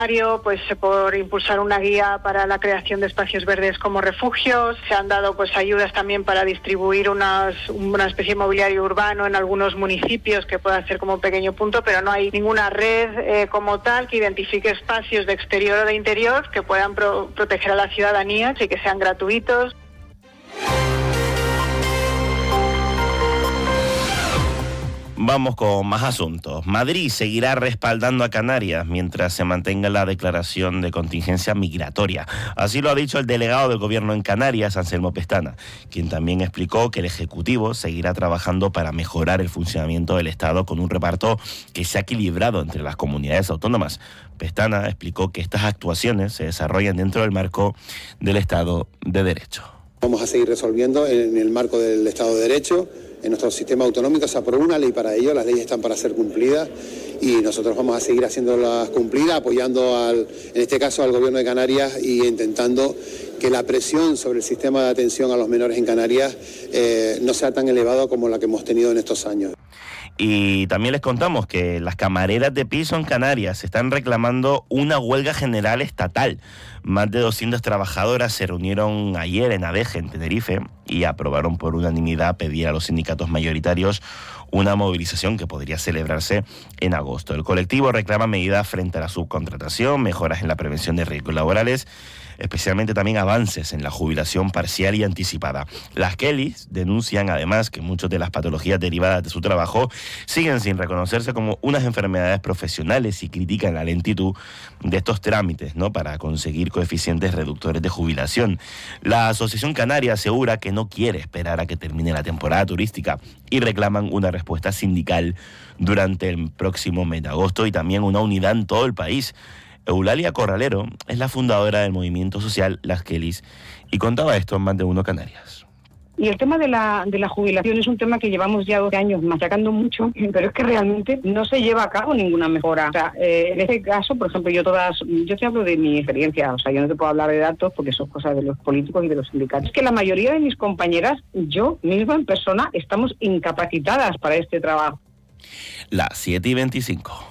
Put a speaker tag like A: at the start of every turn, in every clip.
A: pues por impulsar una guía para la creación de espacios verdes como refugios. Se han dado pues ayudas también para distribuir una especie de mobiliario urbano en algunos municipios que pueda ser como un pequeño punto, pero no hay ninguna red como tal que identifique espacios de exterior o de interior que puedan proteger a la ciudadanía y que sean gratuitos.
B: Vamos con más asuntos. Madrid seguirá respaldando a Canarias mientras se mantenga la declaración de contingencia migratoria. Así lo ha dicho el delegado del Gobierno en Canarias, Anselmo Pestana, quien también explicó que el Ejecutivo seguirá trabajando para mejorar el funcionamiento del Estado con un reparto que se ha equilibrado entre las comunidades autónomas. Pestana explicó que estas actuaciones se desarrollan dentro del marco del Estado de Derecho.
C: Vamos a seguir resolviendo en el marco del Estado de Derecho. En nuestro sistema autonómico se aprobó una ley para ello, las leyes están para ser cumplidas y nosotros vamos a seguir haciéndolas cumplidas, apoyando en este caso al Gobierno de Canarias y intentando que la presión sobre el sistema de atención a los menores en Canarias no sea tan elevada como la que hemos tenido en estos años.
B: Y también les contamos que las camareras de piso en Canarias están reclamando una huelga general estatal. Más de 200 trabajadoras se reunieron ayer en Adeje, en Tenerife, y aprobaron por unanimidad pedir a los sindicatos mayoritarios una movilización que podría celebrarse en agosto. El colectivo reclama medidas frente a la subcontratación, mejoras en la prevención de riesgos laborales, especialmente también avances en la jubilación parcial y anticipada. Las Kellys denuncian además que muchas de las patologías derivadas de su trabajo siguen sin reconocerse como unas enfermedades profesionales y critican la lentitud de estos trámites, ¿no?, para conseguir coeficientes reductores de jubilación. La Asociación Canaria asegura que no quiere esperar a que termine la temporada turística y reclaman una respuesta sindical durante el próximo mes de agosto y también una unidad en todo el país. Eulalia Corralero es la fundadora del movimiento social Las Kellys y contaba esto en Más de Uno Canarias.
D: Y el tema de la jubilación es un tema que llevamos ya 12 años machacando mucho, pero es que realmente no se lleva a cabo ninguna mejora. O sea, en este caso, por ejemplo, yo te hablo de mi experiencia, o sea, yo no te puedo hablar de datos porque son cosas de los políticos y de los sindicatos. Es que la mayoría de mis compañeras, yo misma en persona, estamos incapacitadas para este trabajo.
B: Las 7:25.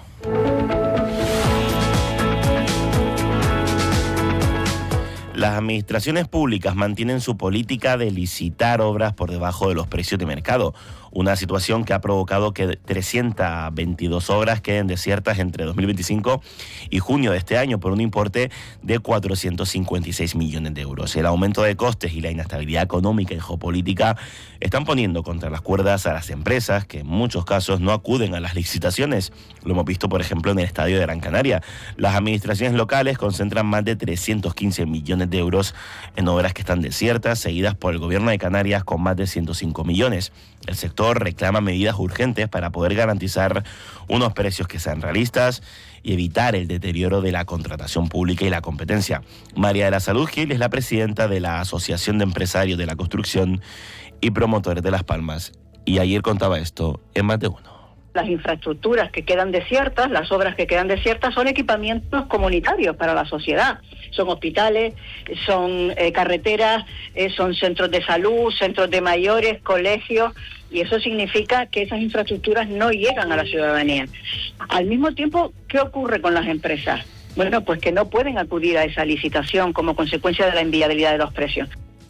B: Las administraciones públicas mantienen su política de licitar obras por debajo de los precios de mercado, una situación que ha provocado que 322 obras queden desiertas entre 2025 y junio de este año por un importe de 456 millones de euros. El aumento de costes y la inestabilidad económica y geopolítica están poniendo contra las cuerdas a las empresas que en muchos casos no acuden a las licitaciones. Lo hemos visto, por ejemplo, en el Estadio de Gran Canaria. Las administraciones locales concentran más de 315 millones de euros en obras que están desiertas, seguidas por el Gobierno de Canarias con más de 105 millones. El sector reclama medidas urgentes para poder garantizar unos precios que sean realistas y evitar el deterioro de la contratación pública y la competencia. María de la Salud Gil es la presidenta de la Asociación de Empresarios de la Construcción y Promotores de Las Palmas y ayer contaba esto en Más de Uno.
E: Las infraestructuras que quedan desiertas, las obras que quedan desiertas son equipamientos comunitarios para la sociedad. Son hospitales, son carreteras, son centros de salud, centros de mayores, colegios, y eso significa que esas infraestructuras no llegan a la ciudadanía. Al mismo tiempo, ¿qué ocurre con las empresas? Bueno, pues que no pueden acudir a esa licitación como consecuencia de la inviabilidad de los precios.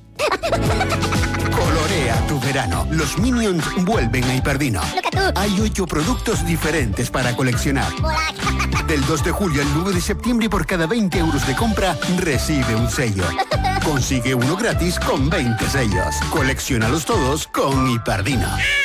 F: Colorea tu verano. Los Minions vuelven a Hiperdino. Hay 8 productos diferentes para coleccionar. Del 2 de julio al 9 de septiembre, por cada 20 euros de compra, recibe un sello. Consigue uno gratis con 20 sellos. Colecciónalos todos con Hiperdino.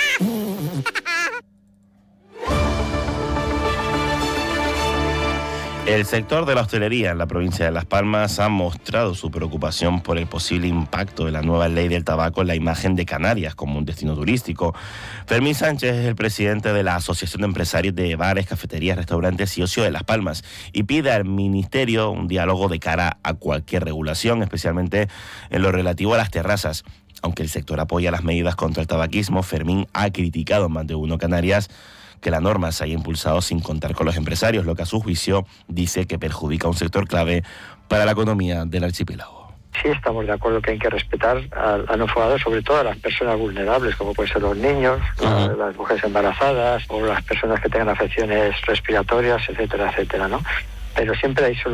B: El sector de la hostelería en la provincia de Las Palmas ha mostrado su preocupación por el posible impacto de la nueva ley del tabaco en la imagen de Canarias como un destino turístico. Fermín Sánchez es el presidente de la Asociación de Empresarios de Bares, Cafeterías, Restaurantes y Ocio de Las Palmas y pide al Ministerio un diálogo de cara a cualquier regulación, especialmente en lo relativo a las terrazas. Aunque el sector apoya las medidas contra el tabaquismo, Fermín ha criticado en Más de Uno Canarias que la norma se haya impulsado sin contar con los empresarios, lo que a su juicio dice que perjudica a un sector clave para la economía del archipiélago.
G: Sí, estamos de acuerdo que hay que respetar al no fumador, sobre todo a las personas vulnerables, como pueden ser los niños, las mujeres embarazadas o las personas que tengan afecciones respiratorias, etcétera, etcétera, ¿no? pero siempre hay soluciones.